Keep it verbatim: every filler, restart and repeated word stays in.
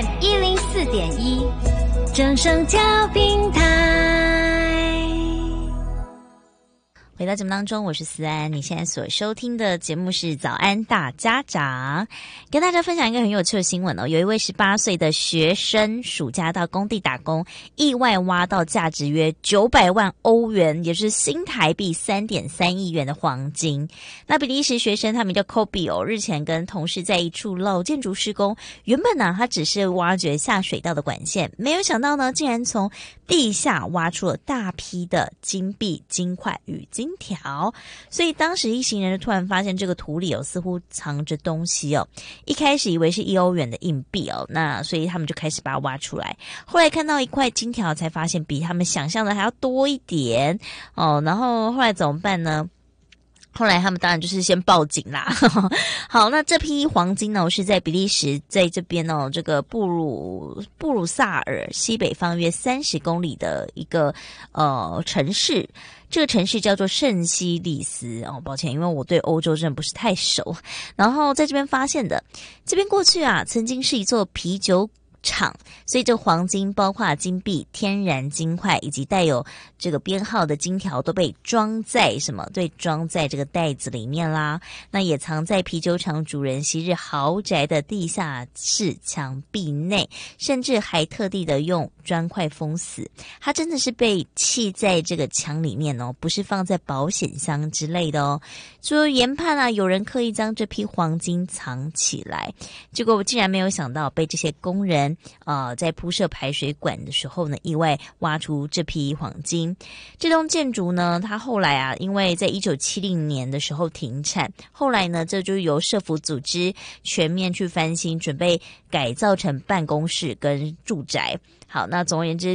M 一零四点一，正声交平台。 回到节目当中，我是思安。你现在所收听的节目是早安大家长，跟大家分享一个很有趣的新闻哦。有一位十八岁的学生暑假到工地打工，意外挖到价值约九百万欧元，也是新台币 三点三亿元的黄金。那比利时学生他名叫 Kobe 哦，日前跟同事在一处老建筑施工，原本呢他只是挖掘下水道的管线，没有想到呢竟然从地下挖出了大批的金币、金块与金条，所以当时一行人突然发现这个土里哦似乎藏着东西哦，一开始以为是一欧元的硬币哦，那所以他们就开始把它挖出来，后来看到一块金条才发现比他们想象的还要多一点哦，然后后来怎么办呢？后来他们当然就是先报警啦。好，那这批黄金呢是在比利时在这边哦，这个布鲁布鲁萨尔西北方约三十公里的一个呃城市。这个城市叫做圣西利斯哦，抱歉，因为我对欧洲真的不是太熟。然后在这边发现的，这边过去啊曾经是一座啤酒厂，所以这黄金包括金币、天然金块以及带有这个编号的金条都被装在什么？对，装在这个袋子里面啦。那也藏在啤酒厂主人昔日豪宅的地下室墙壁内，甚至还特地的用砖块封死。它真的是被砌在这个墙里面哦，不是放在保险箱之类的哦。所以研判啊，有人刻意将这批黄金藏起来，结果我竟然没有想到被这些工人呃，在铺设排水管的时候呢，意外挖出这批黄金。这栋建筑呢，它后来啊，因为在一九七零年的时候停产，后来呢，这就由社福组织全面去翻新，准备改造成办公室跟住宅。好，那总而言之，